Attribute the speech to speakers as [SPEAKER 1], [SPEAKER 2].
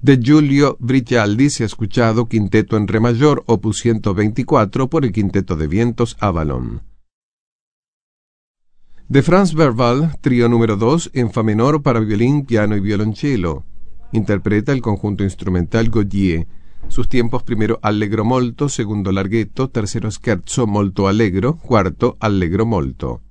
[SPEAKER 1] De Giulio Brigialdi se ha escuchado Quinteto en Re mayor, opus 124, por el Quinteto de Vientos Avalon. De Franz Berwald, trío número 2, en fa menor para violín, piano y violonchelo. Interpreta el conjunto instrumental Gaudier. Sus tiempos: primero allegro molto, segundo larghetto, tercero scherzo molto allegro, cuarto allegro molto.